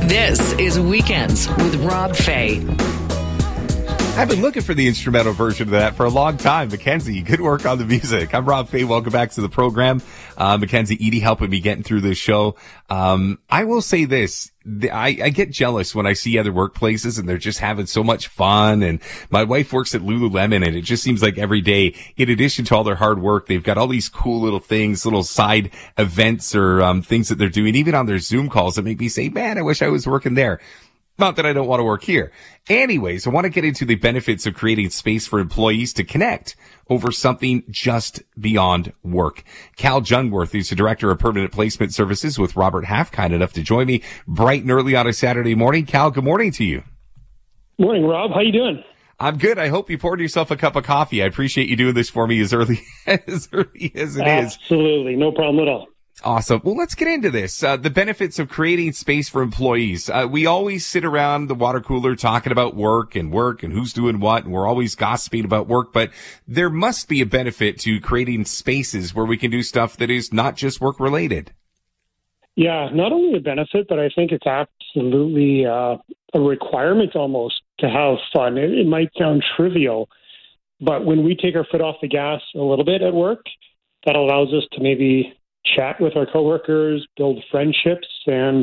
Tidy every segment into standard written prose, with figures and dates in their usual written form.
This is Weekends with Rob Fay. I've been looking for the instrumental version of that for a long time. Mackenzie, good work on the music. I'm Rob Fay. Welcome back to the program. Mackenzie Edie helping me getting through this show. I will say this. I get jealous when I see other workplaces and they're just having so much fun. And my wife works at Lululemon, and it just seems like every day, in addition to all their hard work, they've got all these cool little things, little side events or things that they're doing, even on their Zoom calls that make me say, man, I wish I was working there. Not that I don't want to work here. Anyways, I want to get into the benefits of creating space for employees to connect over something just beyond work. Cal Jungworth, who's the Director of Permanent Placement Services with Robert Half, kind enough to join me bright and early on a Saturday morning. Cal, good morning to you. Morning, Rob. How you doing? I'm good. I hope you poured yourself a cup of coffee. I appreciate you doing this for me as early as it is. Absolutely. No problem at all. Awesome. Well, let's get into this. The benefits of creating space for employees. We always sit around the water cooler talking about work and who's doing what, and we're always gossiping about work, but there must be a benefit to creating spaces where we can do stuff that is not just work related. Yeah, not only a benefit, but I think it's absolutely a requirement almost to have fun. It might sound trivial, but when we take our foot off the gas a little bit at work, that allows us to maybe chat with our coworkers, build friendships, and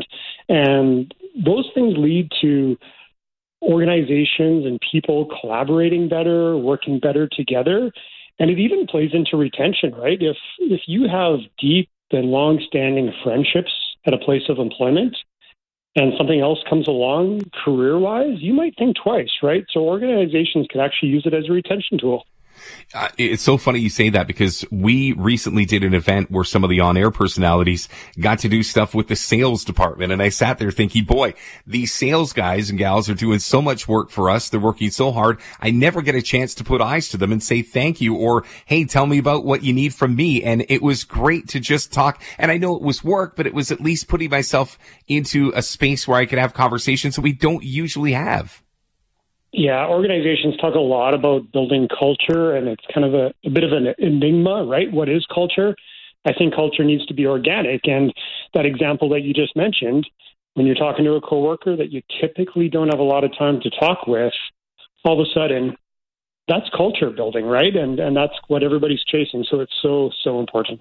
those things lead to organizations and people collaborating better, working better together, and it even plays into retention, right? If you have deep and long-standing friendships at a place of employment, and something else comes along career-wise, you might think twice, right? So organizations could actually use it as a retention tool. It's so funny you say that, because we recently did an event where some of the on-air personalities got to do stuff with the sales department. And I sat there thinking, boy, these sales guys and gals are doing so much work for us. They're working so hard. I never get a chance to put eyes to them and say thank you, or, hey, tell me about what you need from me. And it was great to just talk. And I know it was work, but it was at least putting myself into a space where I could have conversations that we don't usually have. Yeah, organizations talk a lot about building culture, and it's kind of a bit of an enigma, right? What is culture? I think culture needs to be organic. And that example that you just mentioned, when you're talking to a coworker that you typically don't have a lot of time to talk with, all of a sudden, that's culture building, right? And that's what everybody's chasing. So it's so important.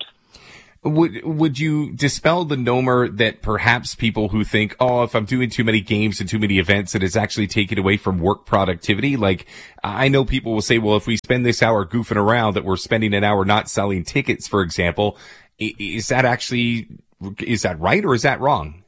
Would you dispel the nomer that perhaps people who think, oh, if I'm doing too many games and too many events, that it's actually taken away from work productivity? Like, I know people will say, well, if we spend this hour goofing around, that we're spending an hour not selling tickets, for example. Is that right, or is that wrong?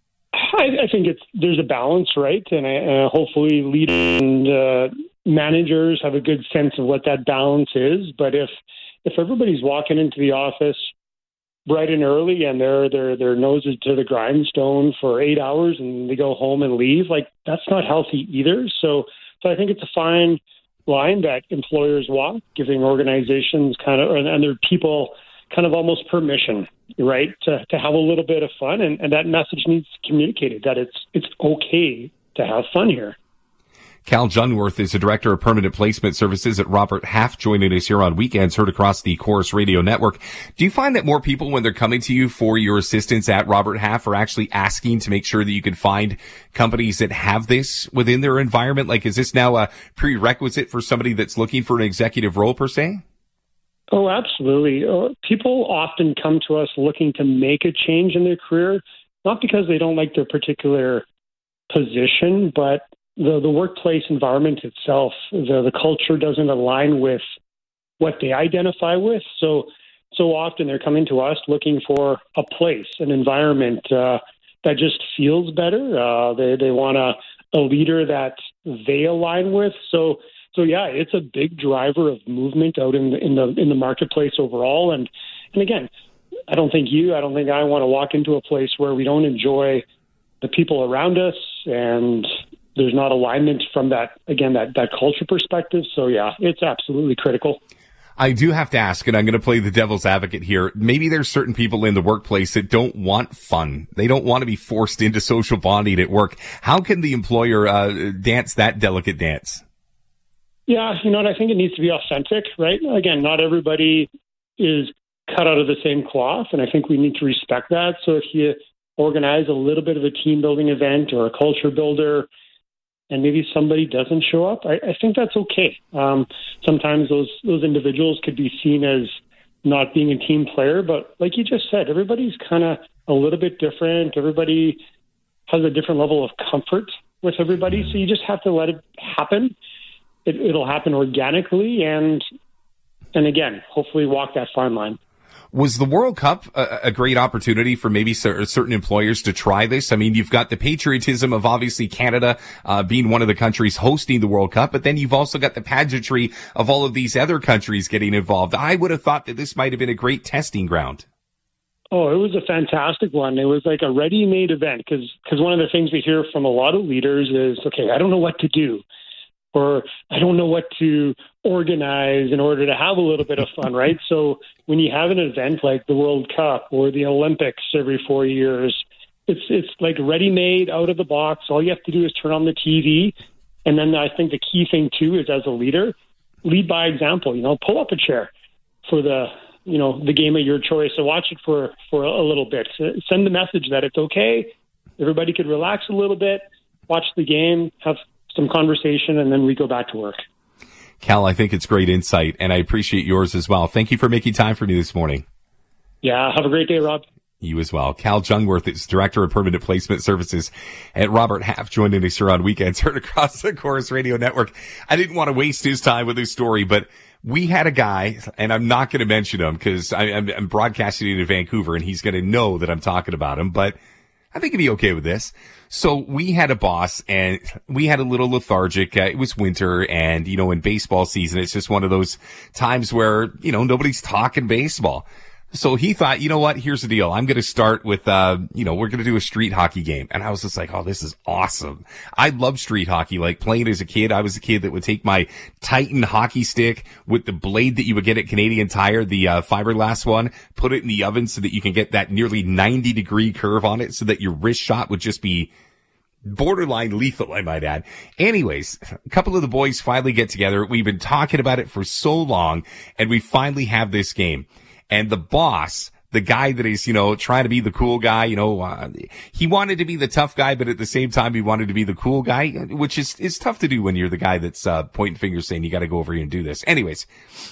I think there's a balance, right? And hopefully leaders and managers have a good sense of what that balance is. But if everybody's walking into the office bright and early and their noses to the grindstone for 8 hours and they go home and leave, like, that's not healthy either. So I think it's a fine line that employers walk, giving organizations and their people kind of almost permission, right, to have a little bit of fun, and that message needs to be communicated that it's okay to have fun here. Cal Jungworth is the Director of Permanent Placement Services at Robert Half, joining us here on Weekends, heard across the Chorus Radio Network. Do you find that more people, when they're coming to you for your assistance at Robert Half, are actually asking to make sure that you can find companies that have this within their environment? Like, is this now a prerequisite for somebody that's looking for an executive role, per se? Oh, absolutely. People often come to us looking to make a change in their career, not because they don't like their particular position, but the workplace environment itself, the culture doesn't align with what they identify with. So often they're coming to us looking for a place, an environment that just feels better. They want a leader that they align with. So yeah, it's a big driver of movement out in the marketplace overall. And again, I don't think I want to walk into a place where we don't enjoy the people around us, and there's not alignment from that culture perspective. So yeah, it's absolutely critical. I do have to ask, and I'm going to play the devil's advocate here. Maybe there's certain people in the workplace that don't want fun. They don't want to be forced into social bonding at work. How can the employer dance that delicate dance? Yeah, I think it needs to be authentic, right? Again, not everybody is cut out of the same cloth, and I think we need to respect that. So if organize a little bit of a team building event or a culture builder, and maybe somebody doesn't show up, I think that's okay. Sometimes those individuals could be seen as not being a team player, but like you just said, everybody's kind of a little bit different. Everybody has a different level of comfort with everybody, so you just have to let it happen. It'll happen organically, and again, hopefully walk that fine line. Was the World Cup a great opportunity for maybe certain employers to try this? I mean, you've got the patriotism of obviously Canada being one of the countries hosting the World Cup, but then you've also got the pageantry of all of these other countries getting involved. I would have thought that this might have been a great testing ground. Oh, it was a fantastic one. It was like a ready-made event because one of the things we hear from a lot of leaders is, okay, I don't know what to do, or I don't know what to organize in order to have a little bit of fun, right? So when you have an event like the World Cup or the Olympics every 4 years, it's like ready-made, out of the box. All you have to do is turn on the TV. And then I think the key thing, too, is as a leader, lead by example. Pull up a chair for the game of your choice. So watch it for a little bit. Send the message that it's okay. Everybody could relax a little bit, watch the game, have some conversation, and then we go back to work. Cal, I think it's great insight, and I appreciate yours as well. Thank you for making time for me this morning. Yeah, have a great day, Rob. You as well. Cal Jungwirth is Director of Permanent Placement Services at Robert Half, joining us here on Weekends, heard across the Chorus Radio Network. I didn't want to waste his time with his story, but we had a guy, and I'm not going to mention him because I'm broadcasting it in Vancouver, and he's going to know that I'm talking about him, but I think he'd be okay with this. So we had a boss, and we had a little lethargic. It was winter, and, in baseball season, it's just one of those times where, nobody's talking baseball. So he thought, you know what, here's the deal. I'm going to start with, we're going to do a street hockey game. And I was just like, oh, this is awesome. I love street hockey. Like playing as a kid, I was a kid that would take my Titan hockey stick with the blade that you would get at Canadian Tire, the fiberglass one, put it in the oven so that you can get that nearly 90-degree curve on it so that your wrist shot would just be borderline lethal, I might add. Anyways, a couple of the boys finally get together. We've been talking about it for so long, and we finally have this game. And the boss, the guy that is, trying to be the cool guy, he wanted to be the tough guy, but at the same time, he wanted to be the cool guy, which is tough to do when you're the guy that's pointing fingers saying, you got to go over here and do this. Anyways,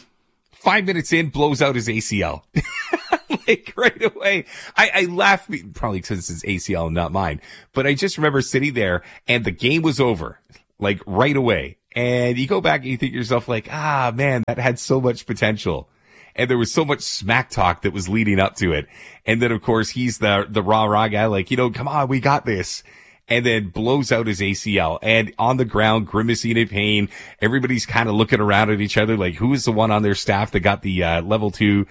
5 minutes in, blows out his ACL. Like right away. I laugh, probably because it's his ACL and not mine, but I just remember sitting there and the game was over, like right away. And you go back and you think to yourself like, man, that had so much potential. And there was so much smack talk that was leading up to it. And then, of course, he's the rah-rah guy, like, come on, we got this. And then blows out his ACL. And on the ground, grimacing in pain. Everybody's kind of looking around at each other, like, who is the one on their staff that got the level 2?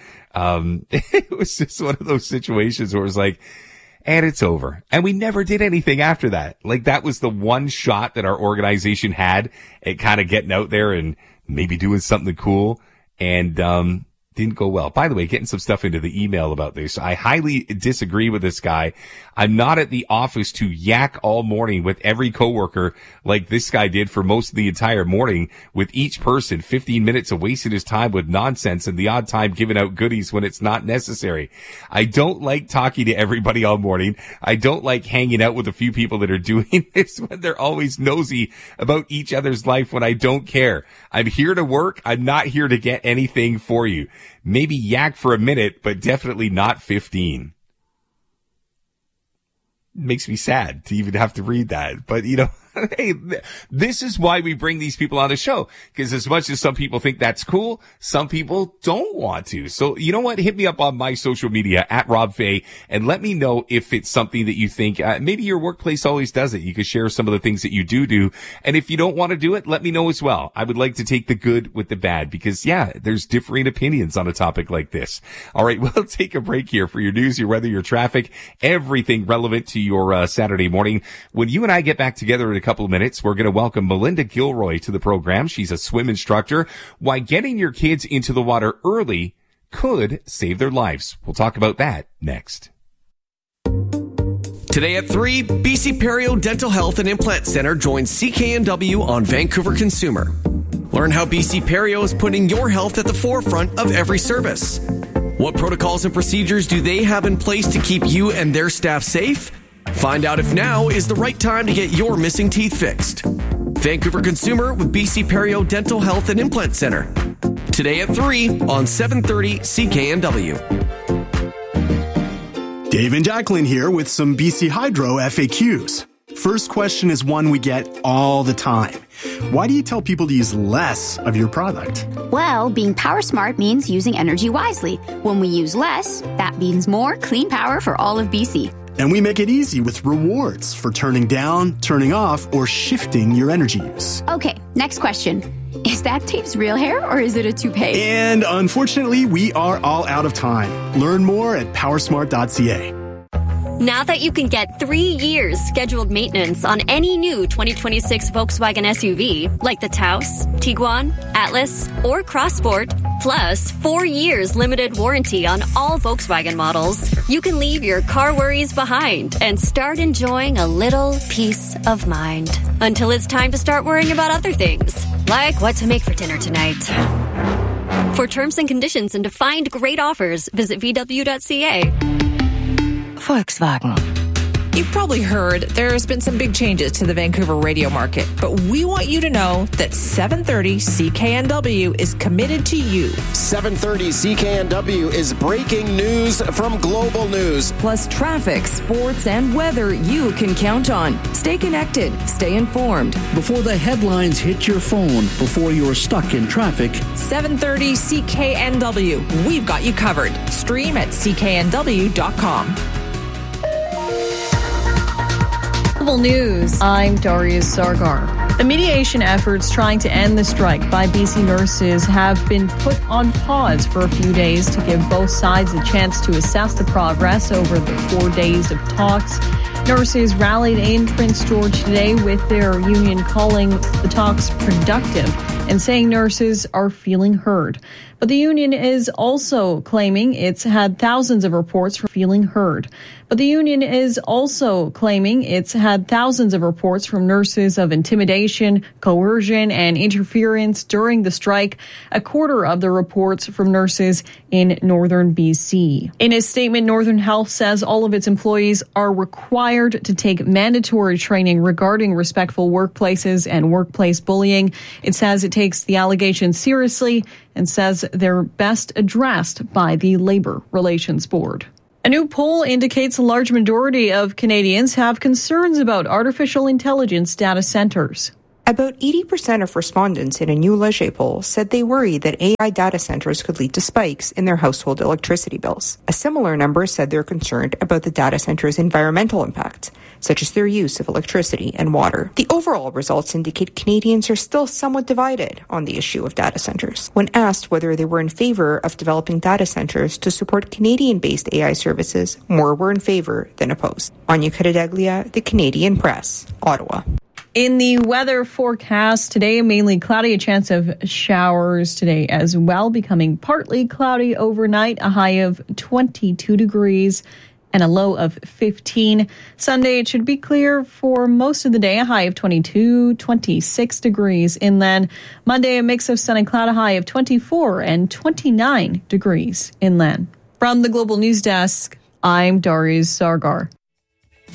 It was just one of those situations where it was like, and it's over. And we never did anything after that. Like, that was the one shot that our organization had at kind of getting out there and maybe doing something cool. And, didn't go well. By the way, getting some stuff into the email about this. I highly disagree with this guy. I'm not at the office to yak all morning with every coworker like this guy did for most of the entire morning, with each person 15 minutes of wasting his time with nonsense and the odd time giving out goodies when it's not necessary. I don't like talking to everybody all morning. I don't like hanging out with a few people that are doing this when they're always nosy about each other's life when I don't care. I'm here to work. I'm not here to get anything for you. Maybe yak for a minute, but definitely not 15. Makes me sad to even have to read that. But, hey, this is why we bring these people on the show. Because as much as some people think that's cool, some people don't want to. So, you know what? Hit me up on my social media at Rob Fay and let me know if it's something that you think maybe your workplace always does it. You can share some of the things that you do. And if you don't want to do it, let me know as well. I would like to take the good with the bad because, there's differing opinions on a topic like this. All right, we'll take a break here for your news, your weather, your traffic, everything relevant to your Saturday morning. When you and I get back together in a couple of minutes, we're going to welcome Melinda Gilroy to the program. She's a swim instructor. Why getting your kids into the water early could save their lives. We'll talk about that next. Today at 3, BC Perio Dental Health and Implant Center joins CKNW on Vancouver Consumer. Learn how BC Perio is putting your health at the forefront of every service. What protocols and procedures do they have in place to keep you and their staff safe? Find out if now is the right time to get your missing teeth fixed. Vancouver Consumer with BC Perio Dental Health and Implant Center. Today at 3 on 730 CKNW. Dave and Jacqueline here with some BC Hydro FAQs. First question is one we get all the time. Why do you tell people to use less of your product? Well, being power smart means using energy wisely. When we use less, that means more clean power for all of BC. And we make it easy with rewards for turning down, turning off, or shifting your energy use. Okay, next question. Is that Dave's real hair or is it a toupee? And unfortunately, we are all out of time. Learn more at powersmart.ca. Now that you can get 3 years scheduled maintenance on any new 2026 Volkswagen SUV, like the Taos, Tiguan, Atlas, or Crossport, plus 4 years limited warranty on all Volkswagen models, you can leave your car worries behind and start enjoying a little peace of mind. Until it's time to start worrying about other things, like what to make for dinner tonight. For terms and conditions and to find great offers, visit VW.ca. Volkswagen. You've probably heard there's been some big changes to the Vancouver radio market, but we want you to know that 730 CKNW is committed to you. 730 CKNW is breaking news from Global News. Plus traffic, sports, and weather you can count on. Stay connected. Stay informed. Before the headlines hit your phone, before you're stuck in traffic. 730 CKNW. We've got you covered. Stream at cknw.com. News. I'm Darius Sargar. The mediation efforts trying to end the strike by BC nurses have been put on pause for a few days to give both sides a chance to assess the progress over the 4 days of talks. Nurses rallied in Prince George today with their union calling the talks productive and saying nurses are feeling heard. But the union is also claiming it's had thousands of reports from nurses of intimidation, coercion, and interference during the strike, a quarter of the reports from nurses in northern BC. In a statement, Northern Health says all of its employees are required to take mandatory training regarding respectful workplaces and workplace bullying. It says it takes the allegations seriously and says they're best addressed by the Labour Relations Board. A new poll indicates a large majority of Canadians have concerns about artificial intelligence data centers. About 80% of respondents in a new Leger poll said they worry that AI data centers could lead to spikes in their household electricity bills. A similar number said they're concerned about the data centers' environmental impacts, such as their use of electricity and water. The overall results indicate Canadians are still somewhat divided on the issue of data centers. When asked whether they were in favor of developing data centers to support Canadian-based AI services, more were in favor than opposed. Anya Caradeglia, The Canadian Press, Ottawa. In the weather forecast today, mainly cloudy, a chance of showers today as well, becoming partly cloudy overnight, a high of 22 degrees and a low of 15. Sunday, it should be clear for most of the day, a high of 22, 26 degrees inland. Monday, a mix of sun and cloud, a high of 24 and 29 degrees inland. From the Global News Desk, I'm Darius Sargar.